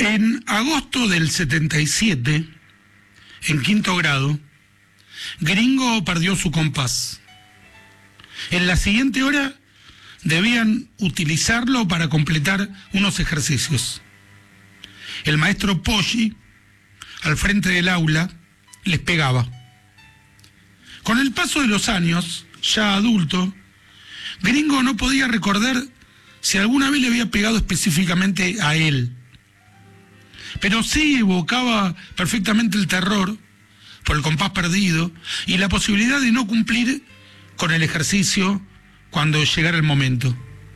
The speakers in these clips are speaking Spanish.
En agosto del 77, en quinto grado, Gringo perdió su compás. En la siguiente hora debían utilizarlo para completar unos ejercicios. El maestro Poggi, al frente del aula, les pegaba. Con el paso de los años, ya adulto, Gringo no podía recordar si alguna vez le había pegado específicamente a él. Pero sí evocaba perfectamente el terror por el compás perdido y la posibilidad de no cumplir con el ejercicio cuando llegara el momento.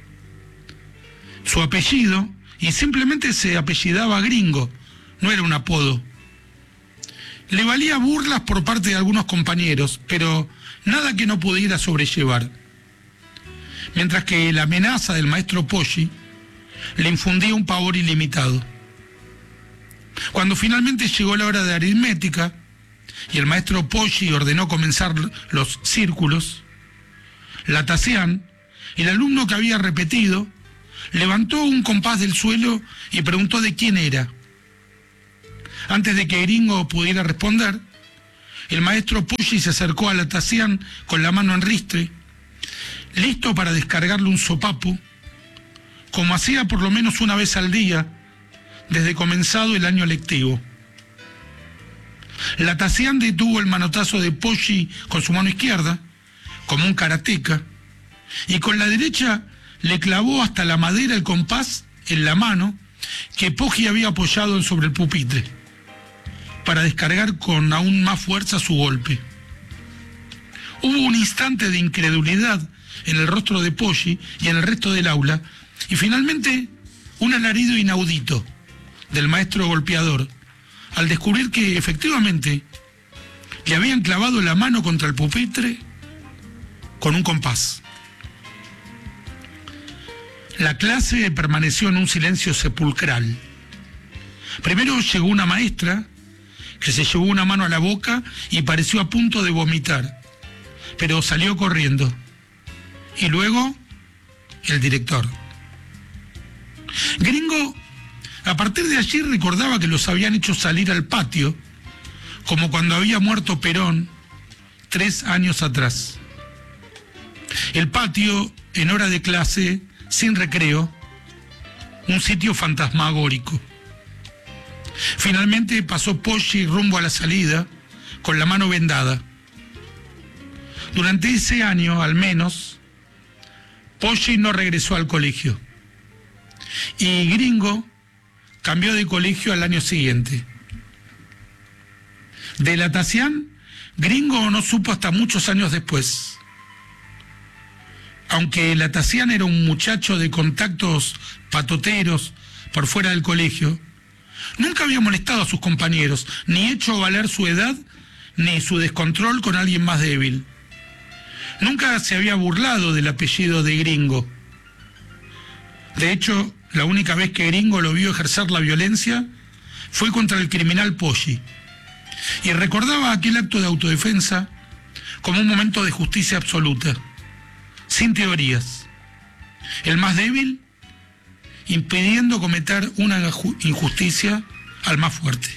Su apellido, y simplemente se apellidaba Gringo, no era un apodo. Le valía burlas por parte de algunos compañeros, pero nada que no pudiera sobrellevar. Mientras que la amenaza del maestro Poggi le infundía un pavor ilimitado. Cuando finalmente llegó la hora de aritmética y el maestro Poggi ordenó comenzar los círculos, Latasian, el alumno que había repetido, levantó un compás del suelo y preguntó de quién era. Antes de que Gringo pudiera responder, el maestro Poggi se acercó a Latasian con la mano en ristre, listo para descargarle un sopapo, como hacía por lo menos una vez al día desde comenzado el año lectivo. Latasian detuvo el manotazo de Poggi con su mano izquierda, como un karateca, y con la derecha le clavó hasta la madera el compás en la mano que Poggi había apoyado sobre el pupitre, para descargar con aún más fuerza su golpe. Hubo un instante de incredulidad en el rostro de Poggi y en el resto del aula, y finalmente un alarido inaudito del maestro golpeador, al descubrir que efectivamente le habían clavado la mano contra el pupitre con un compás. La clase permaneció en un silencio sepulcral. Primero llegó una maestra que se llevó una mano a la boca y pareció a punto de vomitar, pero salió corriendo. Y luego, el director. Gringo, a partir de allí, recordaba que los habían hecho salir al patio, como cuando había muerto Perón 3 años atrás. El patio, en hora de clase, sin recreo, un sitio fantasmagórico. Finalmente pasó Poggi rumbo a la salida, con la mano vendada. Durante ese año, al menos, Poggi no regresó al colegio. Y Gringo cambió de colegio al año siguiente. De Latasian, Gringo no supo hasta muchos años después. Aunque Latasian era un muchacho de contactos patoteros por fuera del colegio, nunca había molestado a sus compañeros, ni hecho valer su edad, ni su descontrol con alguien más débil. Nunca se había burlado del apellido de Gringo. De hecho, la única vez que Gringo lo vio ejercer la violencia fue contra el criminal Poggi, y recordaba aquel acto de autodefensa como un momento de justicia absoluta, sin teorías. El más débil impidiendo cometer una injusticia al más fuerte.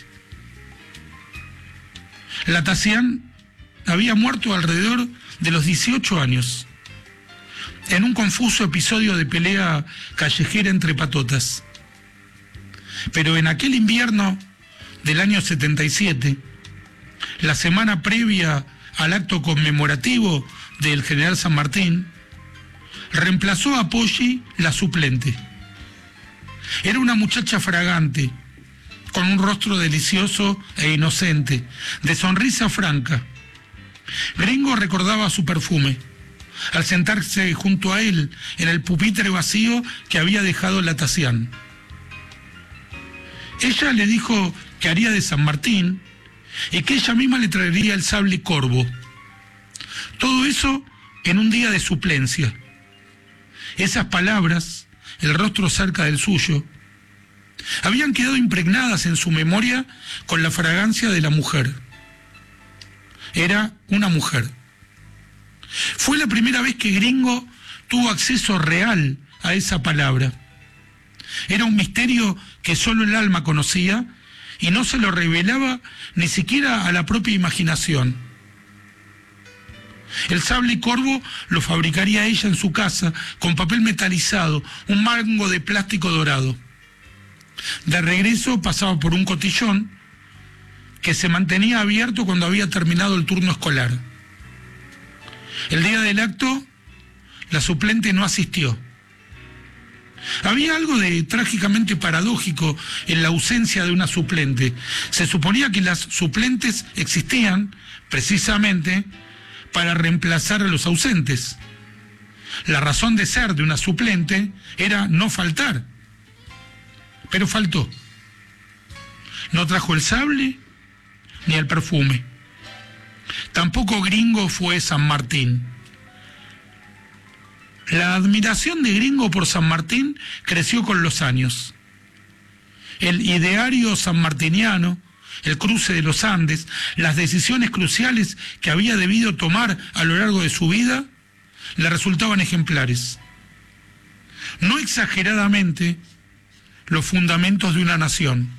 Latasian había muerto alrededor de los 18 años, en un confuso episodio de pelea callejera entre patotas. Pero en aquel invierno del año 77, la semana previa al acto conmemorativo del general San Martín, reemplazó a Poggi la suplente. Era una muchacha fragante, con un rostro delicioso e inocente, de sonrisa franca. Gringo recordaba su perfume al sentarse junto a él en el pupitre vacío que había dejado Latasian. Ella le dijo que haría de San Martín y que ella misma le traería el sable corvo. Todo eso en un día de suplencia. Esas palabras, el rostro cerca del suyo, habían quedado impregnadas en su memoria con la fragancia de la mujer. Era una mujer. Fue la primera vez que Gringo tuvo acceso real a esa palabra. Era un misterio que solo el alma conocía y no se lo revelaba ni siquiera a la propia imaginación. El sable corvo lo fabricaría ella en su casa con papel metalizado, un mango de plástico dorado. De regreso pasaba por un cotillón que se mantenía abierto cuando había terminado el turno escolar. El día del acto, la suplente no asistió. Había algo de trágicamente paradójico en la ausencia de una suplente. Se suponía que las suplentes existían precisamente para reemplazar a los ausentes. La razón de ser de una suplente era no faltar, pero faltó. No trajo el sable ni el perfume. Tampoco Gringo fue San Martín. La admiración de Gringo por San Martín creció con los años. El ideario sanmartiniano, el cruce de los Andes, las decisiones cruciales que había debido tomar a lo largo de su vida, le resultaban ejemplares. No exageradamente, los fundamentos de una nación.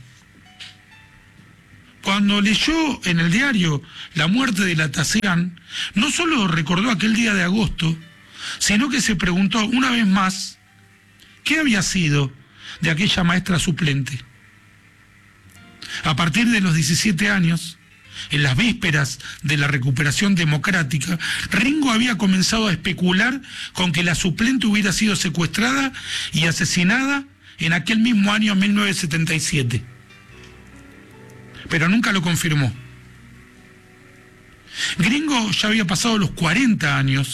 Cuando leyó en el diario la muerte de la Taseán, no solo recordó aquel día de agosto, sino que se preguntó una vez más qué había sido de aquella maestra suplente. A partir de los 17 años, en las vísperas de la recuperación democrática, Ringo había comenzado a especular con que la suplente hubiera sido secuestrada y asesinada en aquel mismo año 1977. Pero nunca lo confirmó. Gringo ya había pasado los 40 años